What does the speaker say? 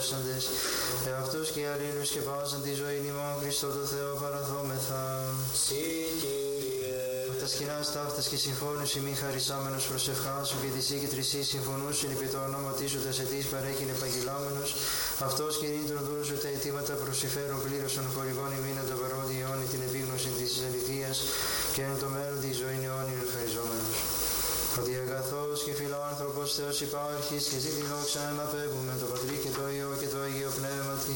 δόξαντες, εαυτούς και αλλήλους και πάσαν τη ζωή ημών Χριστό το Θεό παραθόμεθα. Συ Κύριε. Τα σκηνάς ταύτας και συμφώνους ημί χαρισάμενος προσευχάσου και της ή και τρισής συμφωνούσιν επί το όνομα τίσου τα σετής παρέκειν επαγγελάμενος, αυτός κηρύν τον δούλου σου τα αιτήματα προσυφέρουν πλήρωσον χορηγών ημίνα το παρόντι αιώνι την επίγνωση της αληθείας και εν το μέλλον τη ζωή αιώνιον ευχαριζόμενος. Ότι αγαθός και φιλάνθρωπος Θεός υπάρχεις και ζήτη δόξα να πέμπουμε το Πατρί και το Υιό και το Αγίο Πνεύματι